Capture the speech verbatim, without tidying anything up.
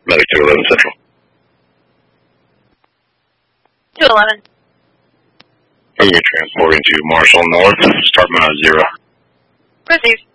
Medic two eleven Central. two eleven. Are you transporting to Marshall North? Start mile zero. Received.